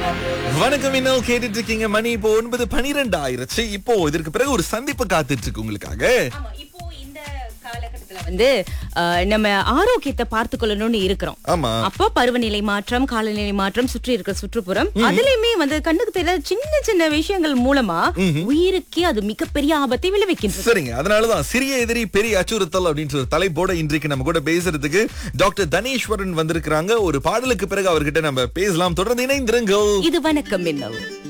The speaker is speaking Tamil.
வணக்கம், இன்னும் கேட்டுட்டு இருக்கீங்க. மணி இப்போ 9:12 ஆயிருச்சு. இப்போ இதற்கு பிறகு ஒரு சந்திப்பு காத்துட்டு இருக்கு உங்களுக்காக. ஆமா, இப்போ இந்த காலகட்டத்துல நம்ம ஆரோக்கியத்தை பார்த்துக்கொள்ளணும்னு இருக்கிறோம். ஆமா. அப்போ பருவநிலை மாற்றம், காலநிலை மாற்றம், சுற்றி இருக்கிற சுற்றுப்புறம், அதுலயுமே கண்ணுக்கு தெரியல சின்ன சின்ன விஷயங்கள் மூலமா உயிருக்கே அது மிகப்பெரிய ஆபத்தை விளைவிக்கின்றது. சரிங்க, அதனாலதான் சிறிய எதிரி பெரிய அச்சுறுத்தல் அப்படின்ற ஒரு தலைப்போட இன்றைக்கு நம்ம கூட பேசுறதுக்கு டாக்டர் தனேஸ்வரன் வந்திருக்கிறாங்க. ஒரு பாடலுக்கு பிறகு அவர்கிட்ட நம்ம பேசலாம். தொடர்ந்து இணைந்திருங்கள். இது வணக்கம் மின்னல்.